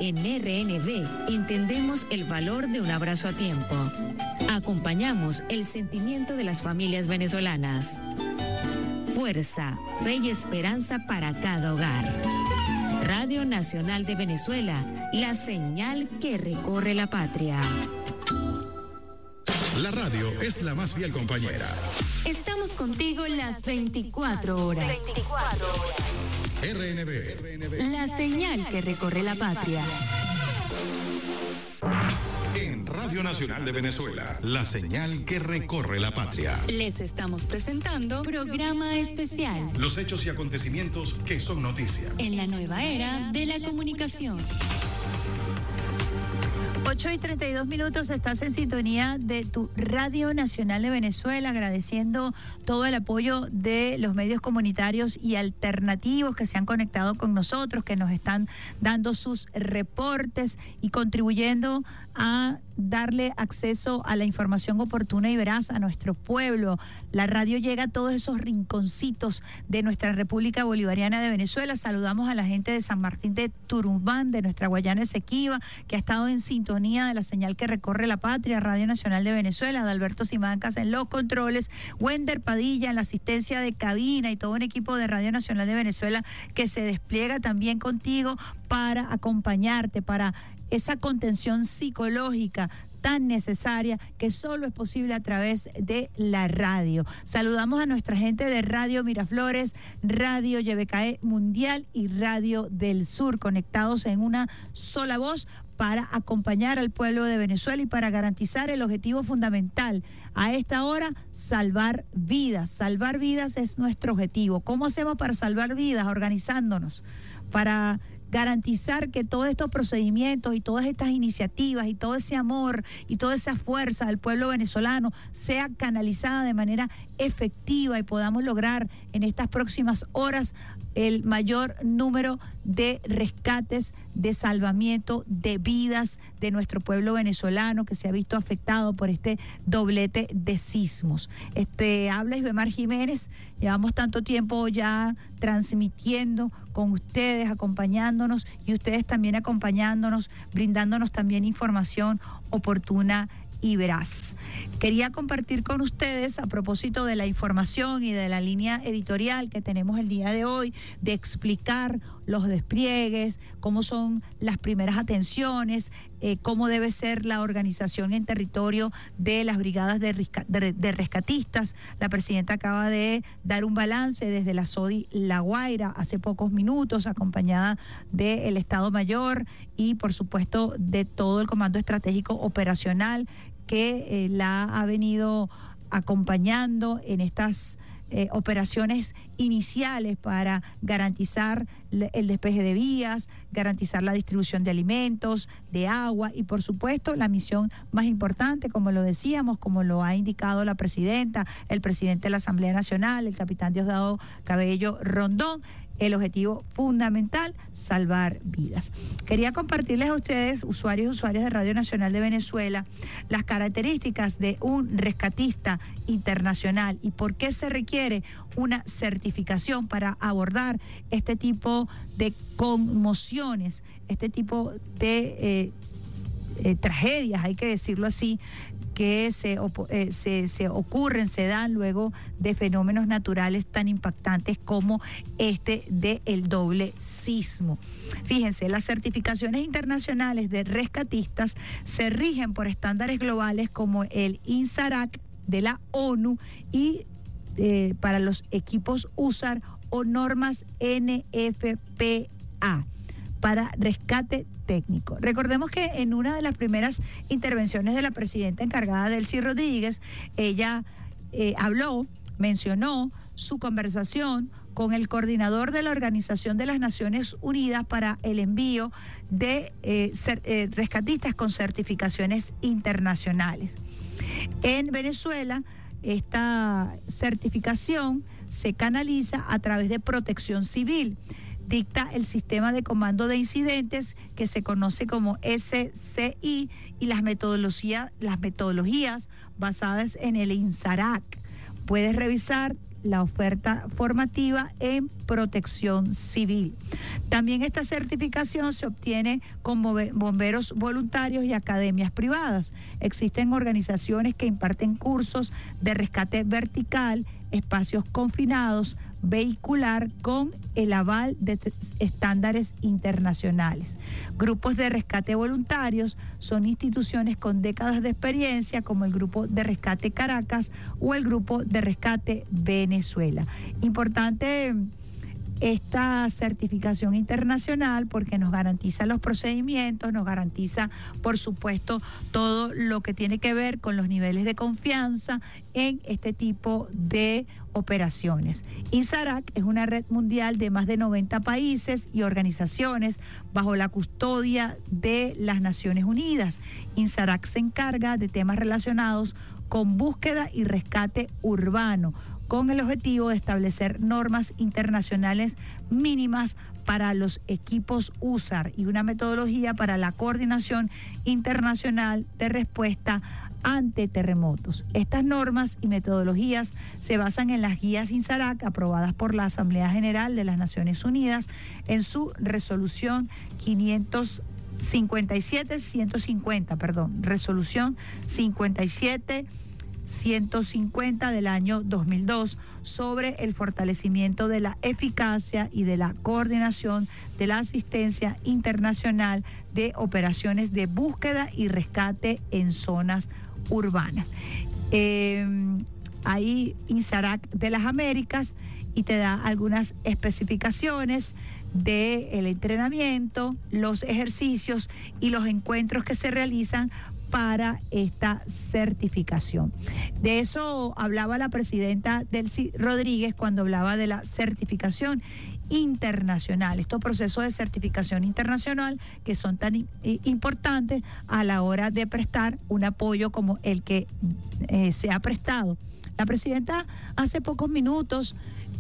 En RNB entendemos el valor de un abrazo a tiempo. Acompañamos el sentimiento de las familias venezolanas. Fuerza, fe y esperanza para cada hogar. Radio Nacional de Venezuela, la señal que recorre la patria. La radio es la más fiel compañera. Estamos contigo las 24 horas. 24 horas. RNB. La señal que recorre la patria. En Radio Nacional de Venezuela, la señal que recorre la patria. Les estamos presentando programa especial. Los hechos y acontecimientos que son noticia. En la nueva era de la comunicación. 8:32, estás en sintonía de tu Radio Nacional de Venezuela, agradeciendo todo el apoyo de los medios comunitarios y alternativos que se han conectado con nosotros, que nos están dando sus reportes y contribuyendo a darle acceso a la información oportuna y veraz a nuestro pueblo. La radio llega a todos esos rinconcitos de nuestra República Bolivariana de Venezuela. Saludamos a la gente de San Martín de Turumbán, de nuestra Guayana Esequiba, que ha estado en sintonía de la señal que recorre la patria, Radio Nacional de Venezuela, de Alberto Simancas en los controles, Wender Padilla en la asistencia de cabina y todo un equipo de Radio Nacional de Venezuela que se despliega también contigo para acompañarte, para esa contención psicológica tan necesaria que solo es posible a través de la radio. Saludamos a nuestra gente de Radio Miraflores, Radio YBKE Mundial y Radio del Sur, conectados en una sola voz para acompañar al pueblo de Venezuela y para garantizar el objetivo fundamental. A esta hora, salvar vidas. Salvar vidas es nuestro objetivo. ¿Cómo hacemos para salvar vidas? Organizándonos, para garantizar que todos estos procedimientos y todas estas iniciativas y todo ese amor y toda esa fuerza del pueblo venezolano sea canalizada de manera efectiva y podamos lograr en estas próximas horas el mayor número de rescates, de salvamiento de vidas de nuestro pueblo venezolano que se ha visto afectado por este doblete de sismos. Habla Isbemar Jiménez, llevamos tanto tiempo ya transmitiendo con ustedes, acompañándonos y ustedes también acompañándonos, brindándonos también información oportuna y veraz. Quería compartir con ustedes, a propósito de la información y de la línea editorial que tenemos el día de hoy, de explicar los despliegues, cómo son las primeras atenciones, cómo debe ser la organización en territorio de las brigadas de rescatistas. La presidenta acaba de dar un balance desde la SODI La Guaira hace pocos minutos, acompañada del Estado Mayor y, por supuesto, de todo el Comando Estratégico Operacional que la ha venido acompañando en estas operaciones iniciales para garantizar el despeje de vías, garantizar la distribución de alimentos, de agua y, por supuesto, la misión más importante, como lo decíamos, como lo ha indicado la presidenta, el presidente de la Asamblea Nacional, el capitán Diosdado Cabello Rondón, el objetivo fundamental, salvar vidas. Quería compartirles a ustedes, usuarios y usuarias de Radio Nacional de Venezuela, las características de un rescatista internacional y por qué se requiere una certificación para abordar este tipo de conmociones, este tipo de tragedias, hay que decirlo así, que se ocurren, se dan luego de fenómenos naturales tan impactantes como este del doble sismo. Fíjense, las certificaciones internacionales de rescatistas se rigen por estándares globales como el INSARAC de la ONU y para los equipos USAR o normas NFPA para rescate técnico. Recordemos que en una de las primeras intervenciones de la presidenta encargada, Delcy Rodríguez, ella mencionó su conversación con el coordinador de la Organización de las Naciones Unidas para el envío de rescatistas con certificaciones internacionales. En Venezuela, esta certificación se canaliza a través de Protección Civil. Dicta el sistema de comando de incidentes que se conoce como SCI y las metodologías basadas en el INSARAC. Puedes revisar la oferta formativa en protección civil. También esta certificación se obtiene con bomberos voluntarios y academias privadas. Existen organizaciones que imparten cursos de rescate vertical, espacios confinados, vehicular con el aval de estándares internacionales. Grupos de rescate voluntarios son instituciones con décadas de experiencia, como el Grupo de Rescate Caracas o el Grupo de Rescate Venezuela. Importante esta certificación internacional porque nos garantiza los procedimientos, nos garantiza, por supuesto, todo lo que tiene que ver con los niveles de confianza en este tipo de operaciones. INSARAC es una red mundial de más de 90 países y organizaciones bajo la custodia de las Naciones Unidas. INSARAC se encarga de temas relacionados con búsqueda y rescate urbano, con el objetivo de establecer normas internacionales mínimas para los equipos USAR y una metodología para la coordinación internacional de respuesta ante terremotos. Estas normas y metodologías se basan en las guías INSARAC aprobadas por la Asamblea General de las Naciones Unidas en su resolución 150 del año 2002 sobre el fortalecimiento de la eficacia y de la coordinación de la asistencia internacional de operaciones de búsqueda y rescate en zonas urbanas. Hay INSARAC de las Américas y te da algunas especificaciones del entrenamiento, los ejercicios y los encuentros que se realizan para esta certificación. De eso hablaba la presidenta Delcy Rodríguez cuando hablaba de la certificación internacional, estos procesos de certificación internacional que son tan importantes a la hora de prestar un apoyo como el que se ha prestado. La presidenta hace pocos minutos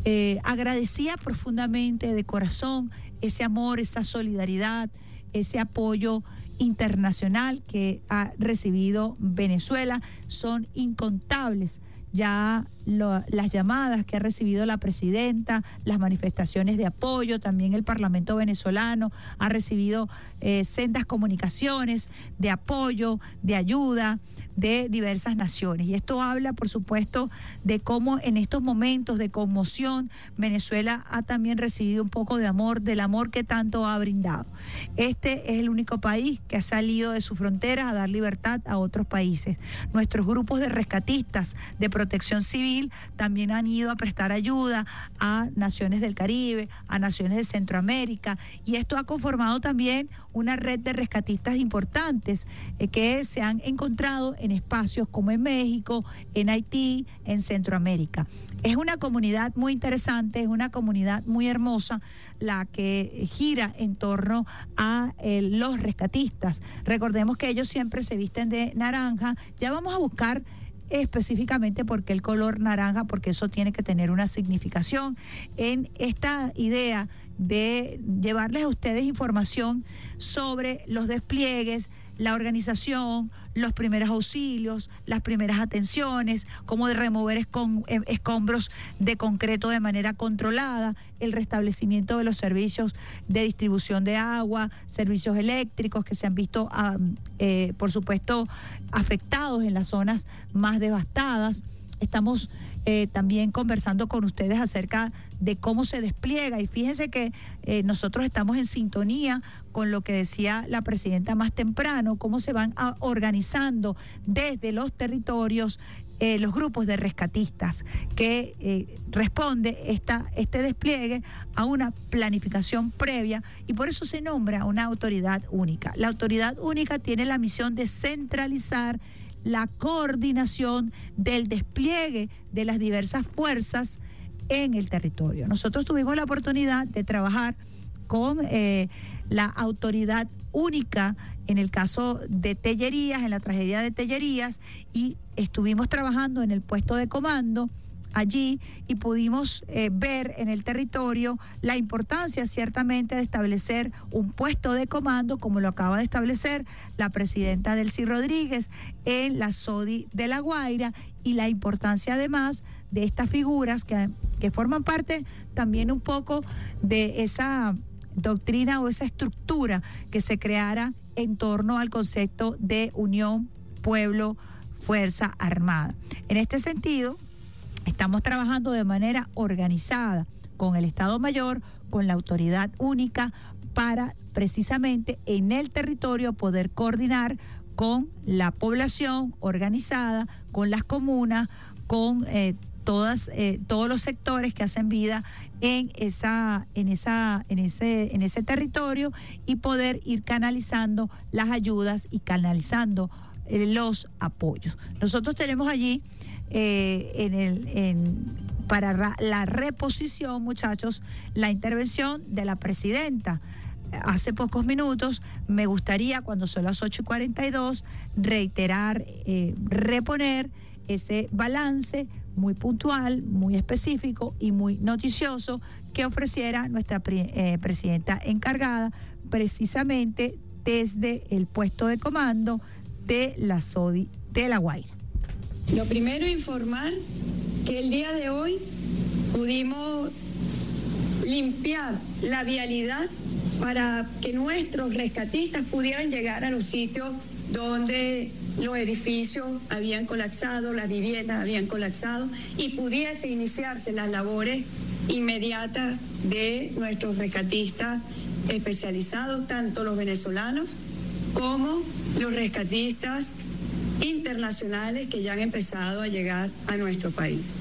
agradecía profundamente de corazón ese amor, esa solidaridad, ese apoyo internacional que ha recibido Venezuela. Son incontables ya las llamadas que ha recibido la presidenta, las manifestaciones de apoyo, también el Parlamento venezolano ha recibido sendas comunicaciones de apoyo, de ayuda de diversas naciones. Y esto habla, por supuesto, de cómo en estos momentos de conmoción Venezuela ha también recibido un poco de amor, del amor que tanto ha brindado. Este es el único país que ha salido de sus fronteras a dar libertad a otros países. Nuestros grupos de rescatistas de protección civil también han ido a prestar ayuda a naciones del Caribe, a naciones de Centroamérica, y esto ha conformado también una red de rescatistas importantes que se han encontrado en espacios como en México, en Haití, en Centroamérica. Es una comunidad muy interesante, es una comunidad muy hermosa la que gira en torno a los rescatistas. Recordemos que ellos siempre se visten de naranja. Ya vamos a buscar específicamente por qué el color naranja, porque eso tiene que tener una significación en esta idea de llevarles a ustedes información sobre los despliegues, la organización, los primeros auxilios, las primeras atenciones, cómo de remover escombros de concreto de manera controlada, el restablecimiento de los servicios de distribución de agua, servicios eléctricos que se han visto, por supuesto, afectados en las zonas más devastadas. Estamos también conversando con ustedes acerca de cómo se despliega, y fíjense que nosotros estamos en sintonía con lo que decía la presidenta más temprano, cómo se van organizando desde los territorios los grupos de rescatistas, que responde este despliegue a una planificación previa, y por eso se nombra una autoridad única. La autoridad única tiene la misión de centralizar la coordinación del despliegue de las diversas fuerzas en el territorio. Nosotros tuvimos la oportunidad de trabajar con la autoridad única en el caso de Tellerías, en la tragedia de Tellerías, y estuvimos trabajando en el puesto de comando allí y pudimos ver en el territorio la importancia ciertamente de establecer un puesto de comando, como lo acaba de establecer la presidenta Delcy Rodríguez en la SODI de La Guaira, y la importancia además de estas figuras que forman parte también un poco de esa doctrina o esa estructura que se creara en torno al concepto de unión, pueblo, fuerza armada. En este sentido, estamos trabajando de manera organizada con el Estado Mayor, con la autoridad única, para precisamente en el territorio poder coordinar con la población organizada, con las comunas, con todos los sectores que hacen vida en ese territorio, y poder ir canalizando las ayudas y canalizando los apoyos. Nosotros tenemos allí para la reposición, muchachos, la intervención de la presidenta. Hace pocos minutos me gustaría, cuando son las 8:42, reiterar, reponer ese balance muy puntual, muy específico y muy noticioso que ofreciera nuestra presidenta encargada, precisamente desde el puesto de comando de la SODI de La Guaira. Lo primero, informar que el día de hoy pudimos limpiar la vialidad para que nuestros rescatistas pudieran llegar a los sitios donde los edificios habían colapsado, las viviendas habían colapsado, y pudiese iniciarse las labores inmediatas de nuestros rescatistas especializados, tanto los venezolanos como los rescatistas internacionales que ya han empezado a llegar a nuestro país.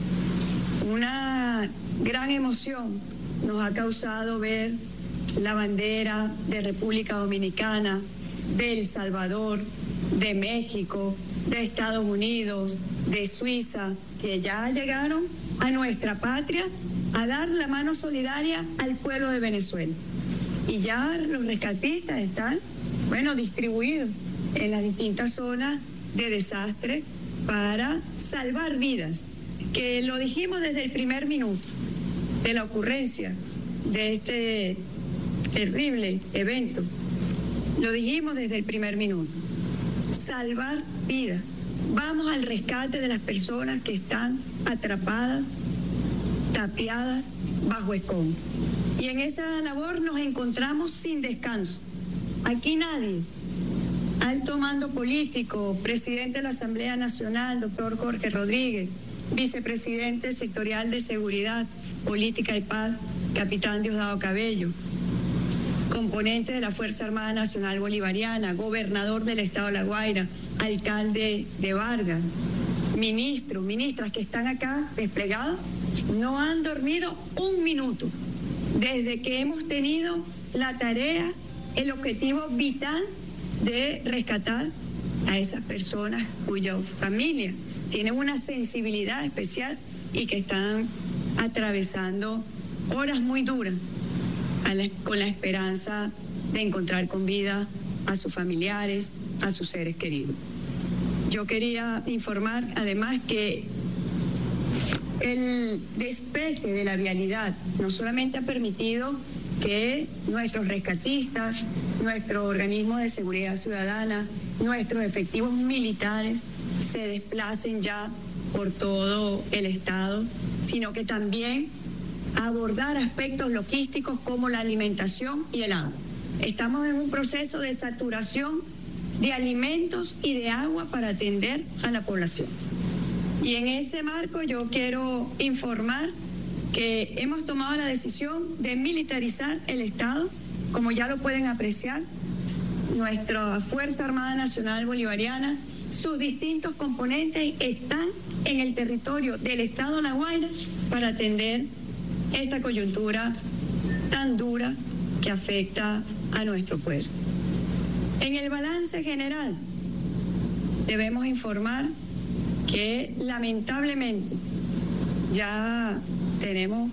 Una gran emoción nos ha causado ver la bandera de República Dominicana, de El Salvador, de México, de Estados Unidos, de Suiza, que ya llegaron a nuestra patria a dar la mano solidaria al pueblo de Venezuela. Y ya los rescatistas están, distribuidos en las distintas zonas de desastre para salvar vidas, que lo dijimos desde el primer minuto de la ocurrencia de este terrible evento. Lo dijimos desde el primer minuto. Salvar vidas. Vamos al rescate de las personas que están atrapadas, tapiadas bajo escombros. Y en esa labor nos encontramos sin descanso. Aquí nadie, alto mando político, presidente de la Asamblea Nacional, doctor Jorge Rodríguez, vicepresidente sectorial de Seguridad, Política y Paz, capitán Diosdado Cabello, componente de la Fuerza Armada Nacional Bolivariana, gobernador del Estado de La Guaira, alcalde de Vargas, ministros, ministras que están acá desplegados, no han dormido un minuto desde que hemos tenido la tarea, el objetivo vital de rescatar a esas personas cuya familia tiene una sensibilidad especial y que están atravesando horas muy duras con la esperanza de encontrar con vida a sus familiares, a sus seres queridos. Yo quería informar además que el despeje de la vialidad no solamente ha permitido que nuestros rescatistas, nuestro organismo de seguridad ciudadana, nuestros efectivos militares se desplacen ya por todo el estado, sino que también abordar aspectos logísticos como la alimentación y el agua. Estamos en un proceso de saturación de alimentos y de agua para atender a la población. Y en ese marco yo quiero informar que hemos tomado la decisión de militarizar el Estado. Como ya lo pueden apreciar, nuestra Fuerza Armada Nacional Bolivariana, sus distintos componentes están en el territorio del Estado de La Guaira para atender esta coyuntura tan dura que afecta a nuestro pueblo. En el balance general, debemos informar que lamentablemente ya tenemos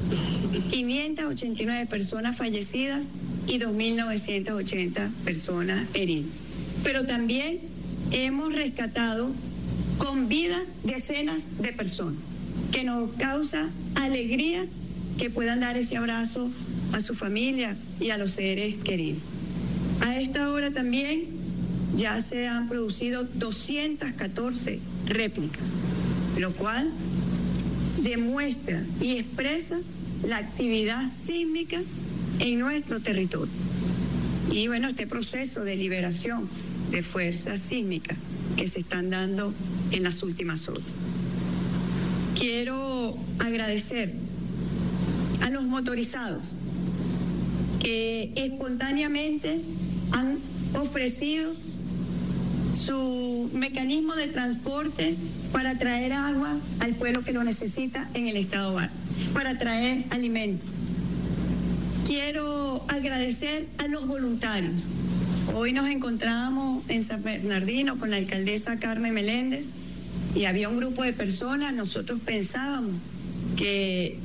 589 personas fallecidas y 2.980 personas heridas. Pero también hemos rescatado con vida decenas de personas. que nos causa alegría que puedan dar ese abrazo a su familia y a los seres queridos. A esta hora también ya se han producido 214 réplicas, lo cual demuestra y expresa la actividad sísmica en nuestro territorio. Y bueno, este proceso de liberación de fuerzas sísmicas que se están dando en las últimas horas. Quiero agradecer a los motorizados que espontáneamente han ofrecido su mecanismo de transporte para traer agua al pueblo que lo necesita en el estado Vargas, para traer alimentos. Quiero agradecer a los voluntarios. Hoy nos encontrábamos en San Bernardino con la alcaldesa Carmen Meléndez y había un grupo de personas. Nosotros pensábamos que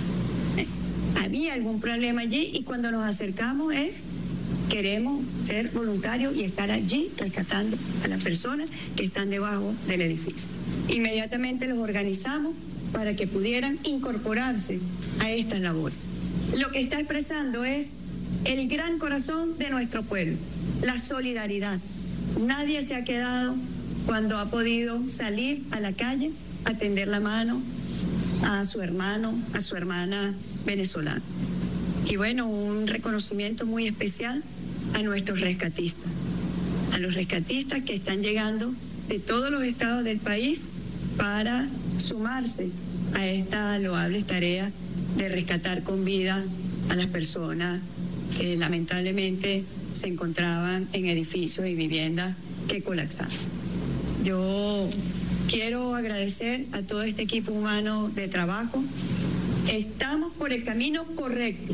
había algún problema allí y cuando nos acercamos queremos ser voluntarios y estar allí rescatando a las personas que están debajo del edificio. Inmediatamente los organizamos para que pudieran incorporarse a estas labores. Lo que está expresando es el gran corazón de nuestro pueblo, la solidaridad. Nadie se ha quedado cuando ha podido salir a la calle a tender la mano a su hermano, a su hermana venezolana. Y bueno, un reconocimiento muy especial a nuestros rescatistas, a los rescatistas que están llegando de todos los estados del país para sumarse a esta loable tarea de rescatar con vida a las personas que lamentablemente se encontraban en edificios y viviendas que colapsaron. Yo quiero agradecer a todo este equipo humano de trabajo. Estamos por el camino correcto.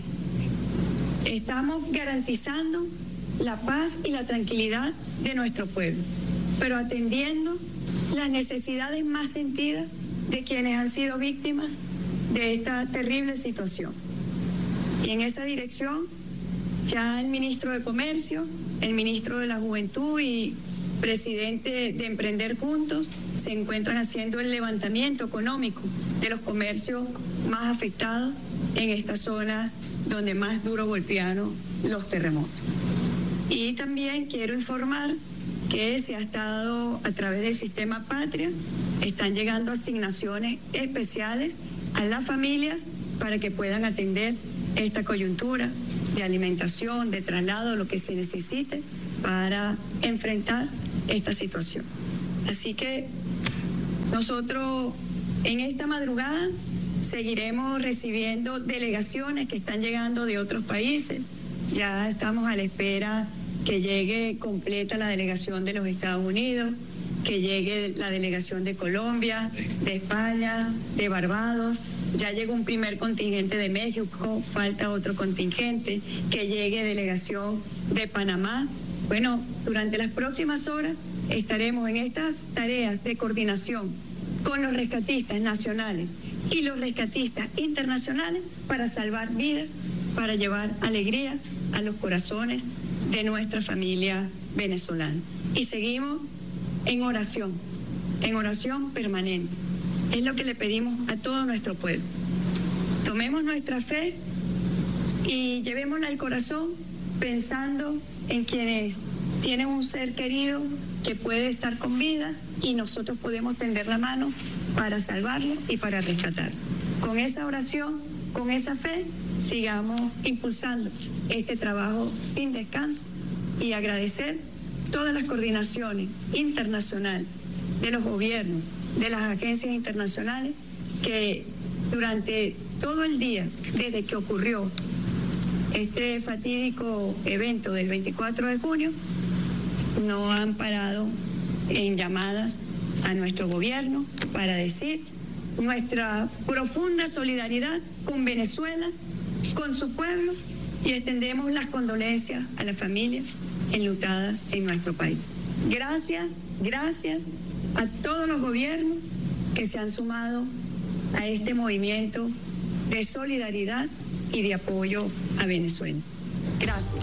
Estamos garantizando la paz y la tranquilidad de nuestro pueblo, pero atendiendo las necesidades más sentidas de quienes han sido víctimas de esta terrible situación. Y en esa dirección, ya el ministro de Comercio, el ministro de la Juventud y presidente de Emprender Juntos se encuentran haciendo el levantamiento económico de los comercios más afectados en esta zona donde más duro golpearon los terremotos. Y también quiero informar que se ha estado a través del sistema Patria, están llegando asignaciones especiales a las familias para que puedan atender esta coyuntura de alimentación, de traslado, lo que se necesite para enfrentar esta situación. Así que nosotros en esta madrugada seguiremos recibiendo delegaciones que están llegando de otros países. Ya estamos a la espera que llegue completa la delegación de los Estados Unidos, que llegue la delegación de Colombia, de España, de Barbados. Ya llegó un primer contingente de México, falta otro contingente, que llegue delegación de Panamá. Bueno, durante las próximas horas estaremos en estas tareas de coordinación con los rescatistas nacionales y los rescatistas internacionales para salvar vidas, para llevar alegría a los corazones de nuestra familia venezolana. Y seguimos en oración permanente. Es lo que le pedimos a todo nuestro pueblo. Tomemos nuestra fe y llevémosla al corazón pensando en quienes tienen un ser querido que puede estar con vida y nosotros podemos tender la mano para salvarlo y para rescatarlo. Con esa oración, con esa fe, sigamos impulsando este trabajo sin descanso y agradecer todas las coordinaciones internacionales de los gobiernos, de las agencias internacionales que durante todo el día, desde que ocurrió este fatídico evento del 24 de junio, no han parado en llamadas a nuestro gobierno para decir nuestra profunda solidaridad con Venezuela, con su pueblo, y extendemos las condolencias a las familias enlutadas en nuestro país. Gracias a todos los gobiernos que se han sumado a este movimiento de solidaridad y de apoyo a Venezuela. Gracias.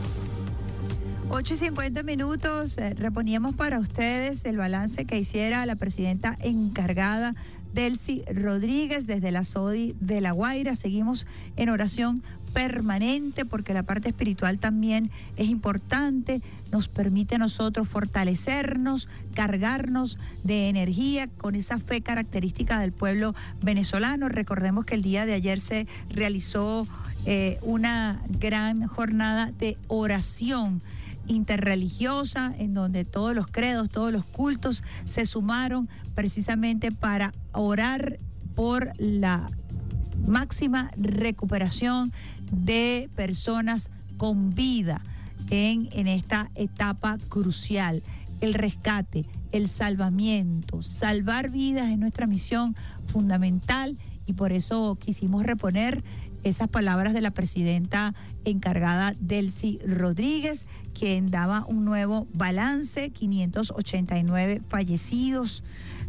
8:50. Reponíamos para ustedes el balance que hiciera la presidenta encargada Delcy Rodríguez desde la SODI de La Guaira. Seguimos en oración permanente porque la parte espiritual también es importante, nos permite a nosotros fortalecernos, cargarnos de energía con esa fe característica del pueblo venezolano. Recordemos que el día de ayer se realizó una gran jornada de oración interreligiosa en donde todos los credos, todos los cultos se sumaron precisamente para orar por la máxima recuperación de personas con vida en esta etapa crucial. El rescate, el salvamiento, salvar vidas es nuestra misión fundamental y por eso quisimos reponer esas palabras de la presidenta encargada Delcy Rodríguez, quien daba un nuevo balance: 589 fallecidos,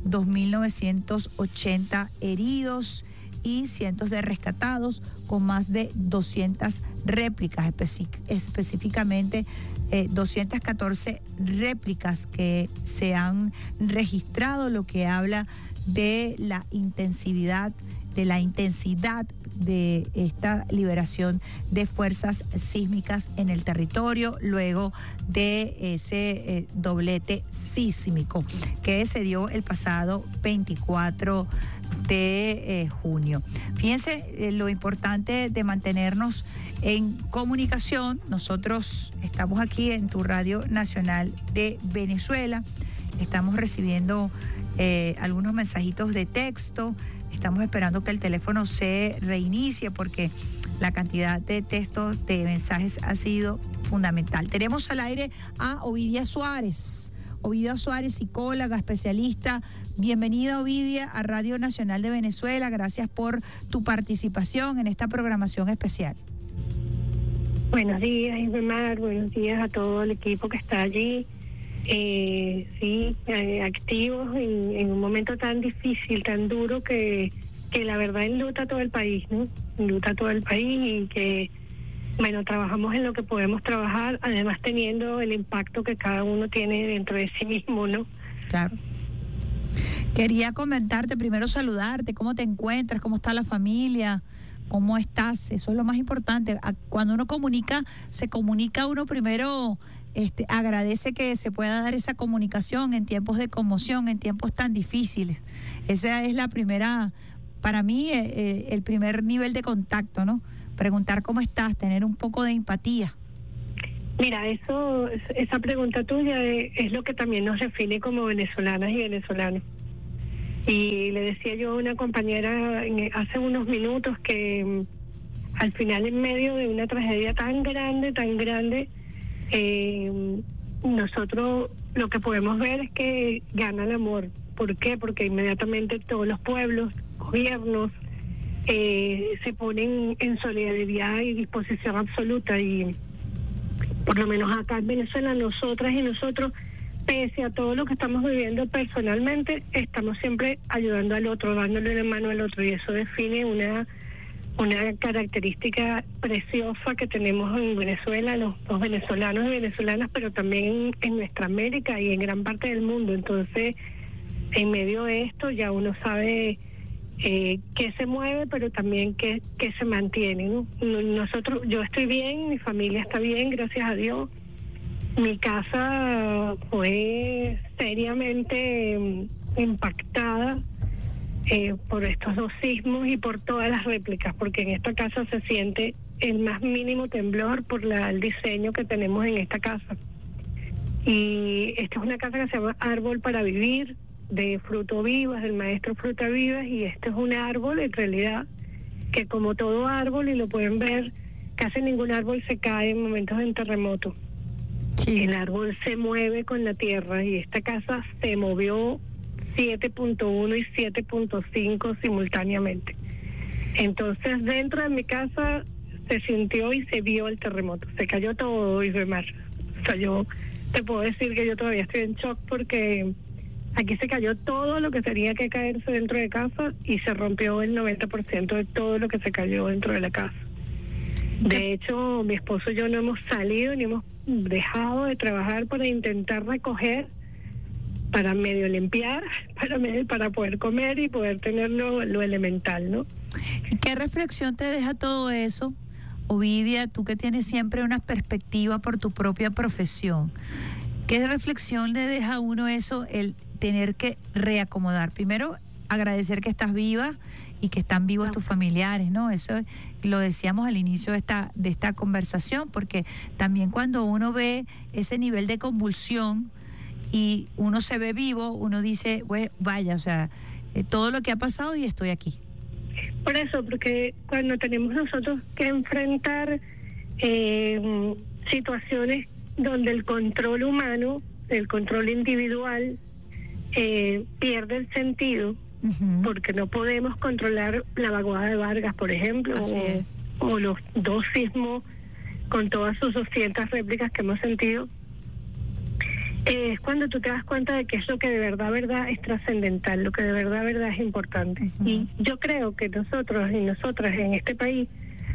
2.980 heridos y cientos de rescatados, con más de 200 réplicas, específicamente 214 réplicas que se han registrado, lo que habla de la intensidad de esta liberación de fuerzas sísmicas en el territorio luego de ese doblete sísmico que se dio el pasado 24 de junio. Fíjense lo importante de mantenernos en comunicación. Nosotros estamos aquí en tu Radio Nacional de Venezuela, estamos recibiendo algunos mensajitos de texto. Estamos esperando que el teléfono se reinicie porque la cantidad de textos, de mensajes ha sido fundamental. Tenemos al aire a Ovidia Suárez. Ovidia Suárez, psicóloga, especialista. Bienvenida, Ovidia, a Radio Nacional de Venezuela. Gracias por tu participación en esta programación especial. Buenos días, Ismar. Buenos días a todo el equipo que está allí. Activos en un momento tan difícil, tan duro que la verdad enluta a todo el país, ¿no? Enluta a todo el país y que, bueno, trabajamos en lo que podemos trabajar, además teniendo el impacto que cada uno tiene dentro de sí mismo, ¿no? Claro. Quería comentarte, primero saludarte, ¿cómo te encuentras? ¿Cómo está la familia? ¿Cómo estás? Eso es lo más importante. Cuando uno comunica, se comunica uno primero. Agradece que se pueda dar esa comunicación en tiempos de conmoción, en tiempos tan difíciles. Esa es la primera, para mí, el primer nivel de contacto, ¿no? Preguntar cómo estás, tener un poco de empatía. Mira, esa pregunta tuya es lo que también nos define como venezolanas y venezolanos. Y le decía yo a una compañera hace unos minutos que al final, en medio de una tragedia tan grande, nosotros lo que podemos ver es que gana el amor. ¿Por qué? Porque inmediatamente todos los pueblos, gobiernos, se ponen en solidaridad y disposición absoluta, y por lo menos acá en Venezuela, nosotras y nosotros, pese a todo lo que estamos viviendo personalmente, estamos siempre ayudando al otro, dándole la mano al otro, y eso define una característica preciosa que tenemos en Venezuela, los venezolanos y venezolanas, pero también en nuestra América y en gran parte del mundo. Entonces, en medio de esto ya uno sabe qué se mueve, pero también qué se mantiene, ¿no? Yo estoy bien, mi familia está bien, gracias a Dios. Mi casa fue seriamente impactada por estos dos sismos y por todas las réplicas, porque en esta casa se siente el más mínimo temblor por el diseño que tenemos en esta casa. Y esta es una casa que se llama Árbol para Vivir, de Fruto Vivas, del maestro Fruta Vivas, y este es un árbol en realidad que, como todo árbol, y lo pueden ver, casi ningún árbol se cae en momentos de terremoto. Sí. El árbol se mueve con la tierra, y esta casa se movió 7.1 y 7.5 simultáneamente. Entonces, dentro de mi casa se sintió y se vio el terremoto. Se cayó todo, Ismar. O sea, yo te puedo decir que yo todavía estoy en shock porque aquí se cayó todo lo que tenía que caerse dentro de casa y se rompió el 90% de todo lo que se cayó dentro de la casa. De hecho, mi esposo y yo no hemos salido ni hemos dejado de trabajar para intentar recoger medio limpiar, para poder comer y poder tener lo elemental, ¿no? ¿Qué reflexión te deja todo eso, Ovidia, tú que tienes siempre una perspectiva por tu propia profesión? ¿Qué reflexión le deja a uno eso, el tener que reacomodar? Primero, agradecer que estás viva y que están vivos tus familiares, ¿no? Eso lo decíamos al inicio de esta conversación, porque también cuando uno ve ese nivel de convulsión y uno se ve vivo, uno dice, bueno, vaya, o sea, todo lo que ha pasado y estoy aquí. Por eso, porque cuando tenemos nosotros que enfrentar situaciones donde el control humano, el control individual, pierde el sentido, porque no podemos controlar la vaguada de Vargas, por ejemplo, o los 2 sismos con todas sus 200 réplicas que hemos sentido. Es cuando tú te das cuenta de que es lo que de verdad es trascendental, lo que de verdad es importante. Y yo creo que nosotros y nosotras en este país,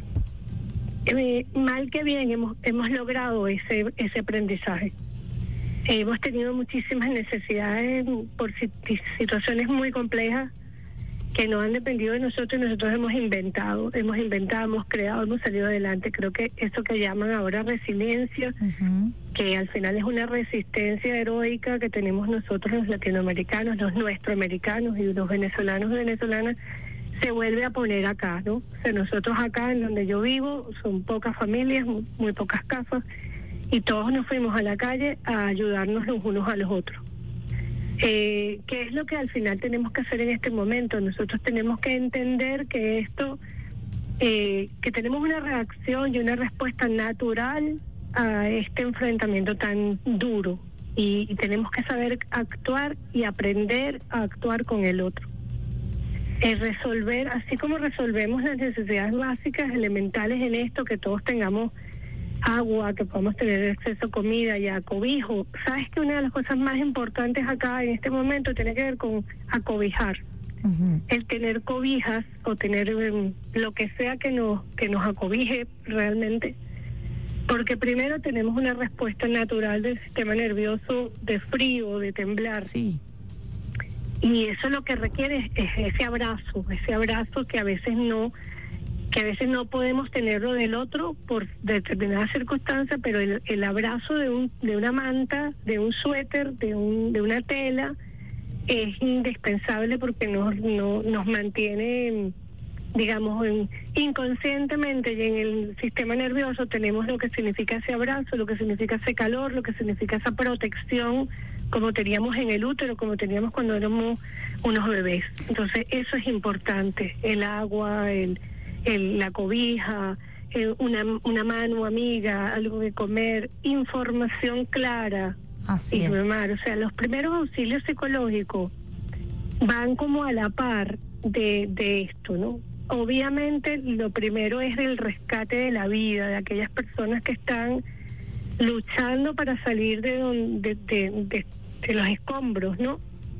mal que bien, hemos logrado ese aprendizaje. Hemos tenido muchísimas necesidades por situaciones muy complejas que no han dependido de nosotros, y nosotros hemos inventado, hemos creado, hemos salido adelante. Creo que eso que llaman ahora resiliencia, que al final es una resistencia heroica que tenemos nosotros los latinoamericanos, los nuestroamericanos y los venezolanos y venezolanas, se vuelve a poner acá, ¿no? O sea, nosotros acá en donde yo vivo son pocas familias, muy pocas casas, y todos nos fuimos a la calle a ayudarnos los unos a los otros. ¿Qué es lo que al final tenemos que hacer en este momento? Nosotros tenemos que entender que esto, que tenemos una reacción y una respuesta natural a este enfrentamiento tan duro, y tenemos que saber actuar y aprender a actuar con el otro. Resolver, así como resolvemos las necesidades básicas, elementales en esto, que todos tengamos agua, que podamos tener acceso a comida y a cobijo. Sabes que una de las cosas más importantes acá en este momento tiene que ver con acobijar. El tener cobijas o tener lo que sea que nos acobije realmente, porque primero tenemos una respuesta natural del sistema nervioso de frío, de temblar. Sí. Y eso lo que requiere es ese abrazo que a veces no podemos tenerlo del otro por determinadas circunstancias, pero el abrazo de una manta, de un suéter, de una tela, es indispensable, porque nos mantiene, digamos, inconscientemente, y en el sistema nervioso tenemos lo que significa ese abrazo, lo que significa ese calor, lo que significa esa protección, como teníamos en el útero, como teníamos cuando éramos unos bebés. Entonces eso es importante, el agua, la cobija, una mano amiga, algo de comer, información clara. Así es. O sea, los primeros auxilios psicológicos van como a la par de esto, ¿no? Obviamente lo primero es el rescate de la vida, de aquellas personas que están luchando para salir de los escombros, ¿no?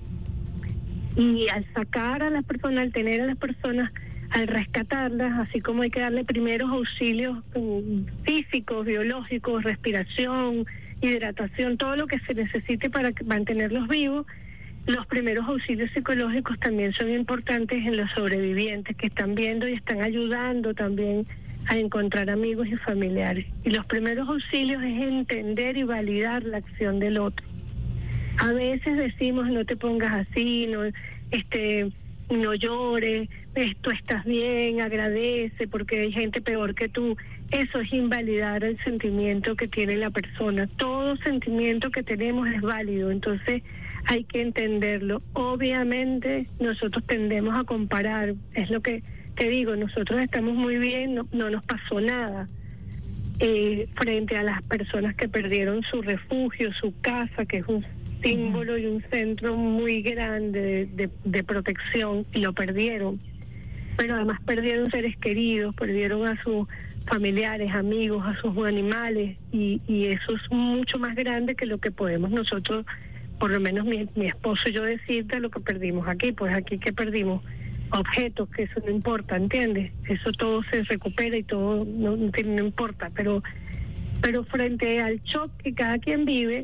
Y al sacar a las personas, al tener a las personas, al rescatarlas, así como hay que darle primeros auxilios físicos, biológicos, respiración, hidratación, todo lo que se necesite para mantenerlos vivos, los primeros auxilios psicológicos también son importantes en los sobrevivientes que están viendo y están ayudando también a encontrar amigos y familiares. Y los primeros auxilios es entender y validar la acción del otro. A veces decimos, no te pongas así, no llores, tú estás bien, agradece porque hay gente peor que tú. Eso es invalidar el sentimiento que tiene la persona. Todo sentimiento que tenemos es válido, entonces hay que entenderlo. Obviamente nosotros tendemos a comparar, es lo que te digo, nosotros estamos muy bien, no nos pasó nada frente a las personas que perdieron su refugio, su casa, que es un símbolo y un centro muy grande de protección, y lo perdieron. Pero además perdieron seres queridos, perdieron a sus familiares, amigos, a sus animales, y eso es mucho más grande que lo que podemos nosotros, por lo menos mi esposo y yo, decirte lo que perdimos aquí. Pues aquí que perdimos objetos, que eso no importa, ¿entiendes? Eso todo se recupera y todo no importa, pero frente al shock que cada quien vive,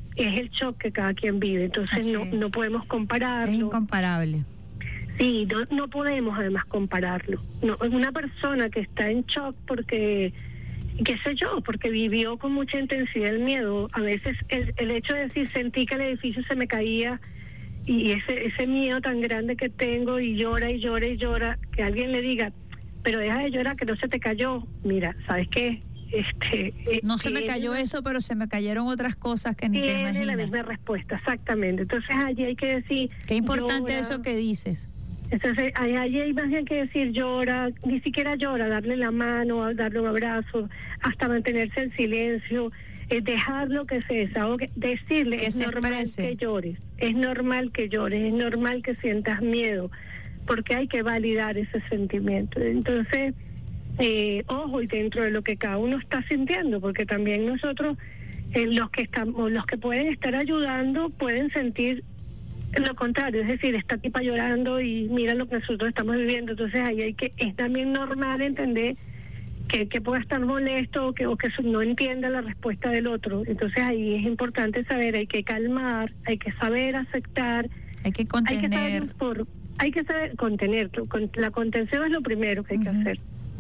es el shock que cada quien vive. Entonces no podemos compararlo. Es incomparable. Sí, no podemos además compararlo. No, una persona que está en shock porque, qué sé yo, porque vivió con mucha intensidad el miedo. A veces el hecho de decir, sentí que el edificio se me caía, y ese miedo tan grande que tengo, y llora y llora y llora, que alguien le diga, pero deja de llorar, que no se te cayó. Mira, ¿sabes qué? No se me cayó eso, pero se me cayeron otras cosas que ni te imaginas. Tiene la misma respuesta, exactamente. Entonces allí hay que decir, qué importante llora. Eso que dices. Entonces allí hay más bien que decir, llora, ni siquiera llora, darle la mano, darle un abrazo, hasta mantenerse en silencio, dejarlo que se desahogue, decirle, que es normal exprese. que llores, es normal que llores, es normal que sientas miedo, porque hay que validar ese sentimiento. Entonces, ojo, y dentro de lo que cada uno está sintiendo, porque también nosotros, los que pueden estar ayudando, pueden sentir lo contrario, es decir, esta tipa llorando y mira lo que nosotros estamos viviendo. Entonces ahí es también normal entender que pueda estar molesto o que no entienda la respuesta del otro. Entonces ahí es importante saber, hay que calmar, hay que saber aceptar, hay que contener, hay que saber contener. La contención es lo primero que hay que hacer.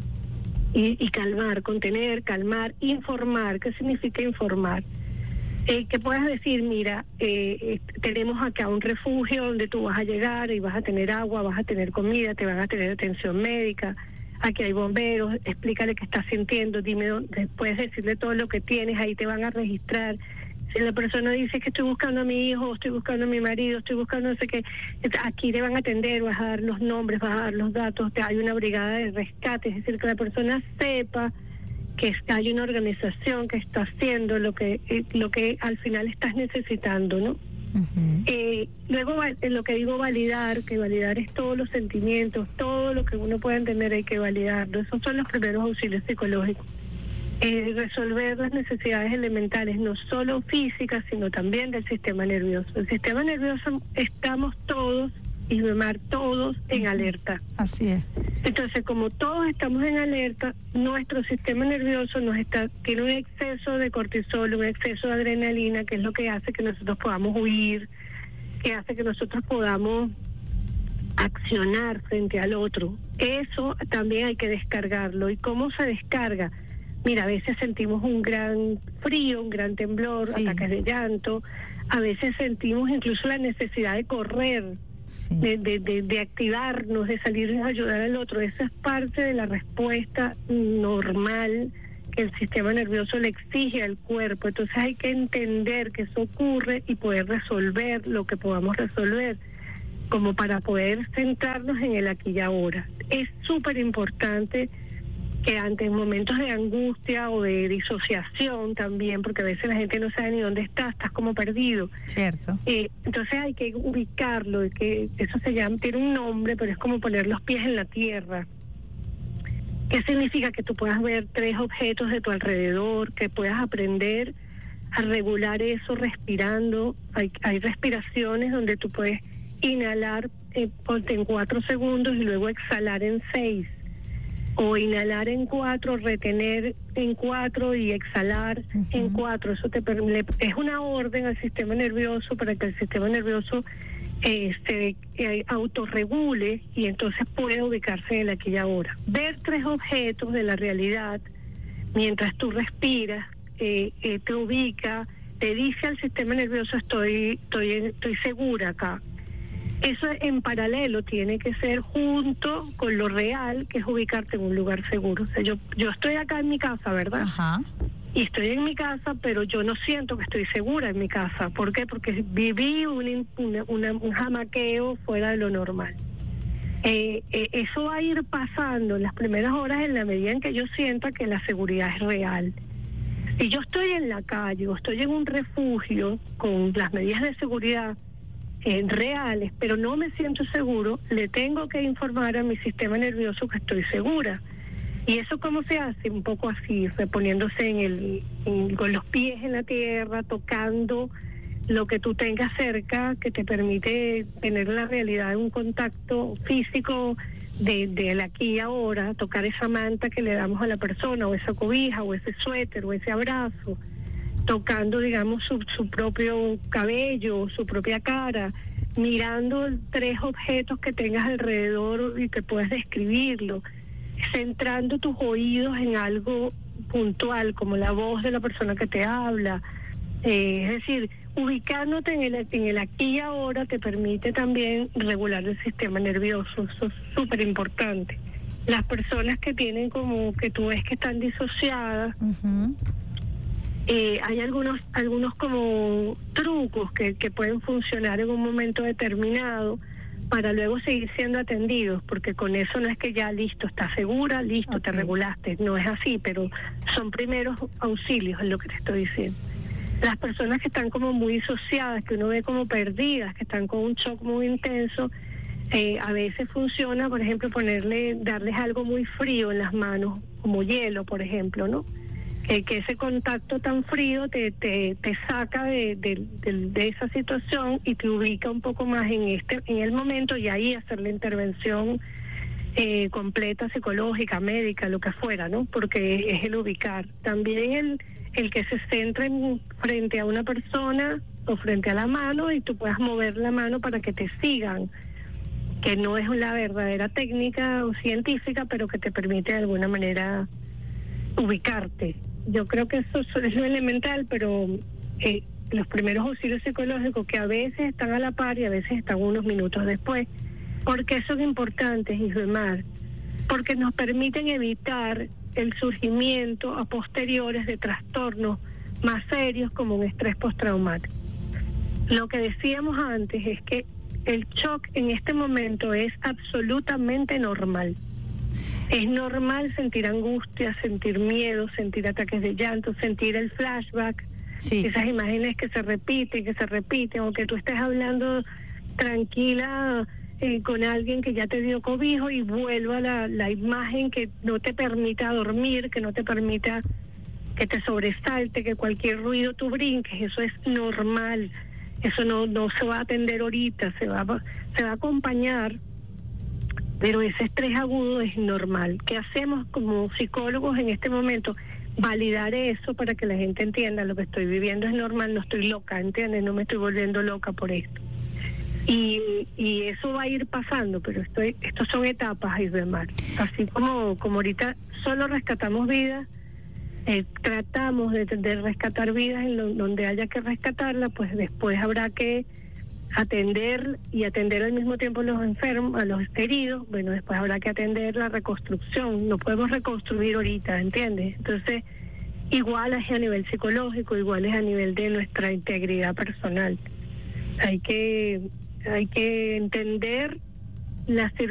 Y calmar, contener, calmar, informar. ¿Qué significa informar? Que puedas decir, mira, tenemos acá un refugio donde tú vas a llegar y vas a tener agua, vas a tener comida, te van a tener atención médica, aquí hay bomberos, explícale qué estás sintiendo, dime dónde, puedes decirle todo lo que tienes, ahí te van a registrar. Si la persona dice que estoy buscando a mi hijo, estoy buscando a mi marido, estoy buscando no sé qué, aquí te van a atender, vas a dar los nombres, vas a dar los datos, hay una brigada de rescate, es decir, que la persona sepa que hay una organización que está haciendo lo que al final estás necesitando, ¿no? Luego, lo que digo validar, que validar es todos los sentimientos, todo lo que uno pueda entender hay que validarlo. Esos son los primeros auxilios psicológicos. Resolver las necesidades elementales, no solo físicas, sino también del sistema nervioso. El sistema nervioso, estamos todos, y Mar, todos en alerta. Así es. Entonces, como todos estamos en alerta, nuestro sistema nervioso tiene un exceso de cortisol, un exceso de adrenalina, que es lo que hace que nosotros podamos huir, que hace que nosotros podamos accionar frente al otro. Eso también hay que descargarlo. ¿Y cómo se descarga? Mira, a veces sentimos un gran frío, un gran temblor, ataques de llanto, a veces sentimos incluso la necesidad de correr, de activarnos, de salir a ayudar al otro. Eso es parte de la respuesta normal que el sistema nervioso le exige al cuerpo. Entonces hay que entender que eso ocurre y poder resolver lo que podamos resolver, como para poder centrarnos en el aquí y ahora. Es súper importante que ante momentos de angustia o de disociación también, porque a veces la gente no sabe ni dónde estás como perdido. Cierto. Entonces hay que ubicarlo, que eso se llama, tiene un nombre, pero es como poner los pies en la tierra. ¿Qué significa? Que tú puedas ver 3 objetos de tu alrededor, que puedas aprender a regular eso respirando. Hay respiraciones donde tú puedes inhalar en 4 segundos y luego exhalar en 6. O inhalar en 4, retener en 4 y exhalar en 4. Eso es una orden al sistema nervioso para que el sistema nervioso se autorregule y entonces pueda ubicarse en el aquí y ahora. Ver 3 objetos de la realidad mientras tú respiras, te ubica, te dice al sistema nervioso estoy segura acá. Eso en paralelo tiene que ser junto con lo real, que es ubicarte en un lugar seguro. O sea, yo estoy acá en mi casa, ¿verdad? Ajá. Y estoy en mi casa, pero yo no siento que estoy segura en mi casa. ¿Por qué? Porque viví un jamaqueo fuera de lo normal. Eso va a ir pasando en las primeras horas en la medida en que yo sienta que la seguridad es real. Si yo estoy en la calle o estoy en un refugio con las medidas de seguridad reales, pero no me siento seguro, le tengo que informar a mi sistema nervioso que estoy segura. ¿Y eso cómo se hace? Un poco así, poniéndose con los pies en la tierra, tocando lo que tú tengas cerca, que te permite tener la realidad de un contacto físico del aquí y ahora, tocar esa manta que le damos a la persona, o esa cobija, o ese suéter, o ese abrazo. tocando, digamos, su propio cabello, su propia cara, mirando 3 objetos que tengas alrededor y que puedas describirlo, centrando tus oídos en algo puntual, como la voz de la persona que te habla. Es decir, ubicándote en el aquí y ahora te permite también regular el sistema nervioso. Eso es súper importante. Las personas que tienen como que tú ves que están disociadas, hay algunos como trucos que pueden funcionar en un momento determinado para luego seguir siendo atendidos, porque con eso no es que ya listo, estás segura, listo, te regulaste, no es así, pero son primeros auxilios, es lo que te estoy diciendo. Las personas que están como muy disociadas, que uno ve como perdidas, que están con un shock muy intenso, a veces funciona, por ejemplo, darles algo muy frío en las manos, como hielo, por ejemplo, ¿no? Que ese contacto tan frío te saca de esa situación y te ubica un poco más en el momento, y ahí hacer la intervención completa, psicológica, médica, lo que fuera, ¿no? Porque es el ubicar. También el que se centre frente a una persona o frente a la mano y tú puedas mover la mano para que te sigan, que no es la verdadera técnica o científica, pero que te permite de alguna manera ubicarte. Yo creo que eso es lo elemental, pero los primeros auxilios psicológicos, que a veces están a la par y a veces están unos minutos después. ¿Por qué son importantes, Isbemar? Porque nos permiten evitar el surgimiento a posteriores de trastornos más serios como un estrés postraumático. Lo que decíamos antes es que el shock en este momento es absolutamente normal. Es normal sentir angustia, sentir miedo, sentir ataques de llanto, sentir el flashback, esas imágenes que se repiten, o que tú estés hablando tranquila con alguien que ya te dio cobijo y vuelva la imagen que no te permita dormir, que no te permita que te sobresalte, que cualquier ruido tú brinques. Eso es normal, eso no se va a atender ahorita, se va a acompañar. Pero ese estrés agudo es normal. ¿Qué hacemos como psicólogos en este momento? Validar eso para que la gente entienda: lo que estoy viviendo es normal, no estoy loca, ¿entiendes? No me estoy volviendo loca por esto. Y eso va a ir pasando, pero estos son etapas, Isbemar. Así como ahorita solo rescatamos vidas, tratamos de rescatar vidas en donde haya que rescatarla, pues después habrá que atender al mismo tiempo a los enfermos, a los heridos. Bueno, después habrá que atender la reconstrucción. No podemos reconstruir ahorita, ¿entiendes? Entonces, igual es a nivel psicológico, igual es a nivel de nuestra integridad personal. Hay que entender las circunstancias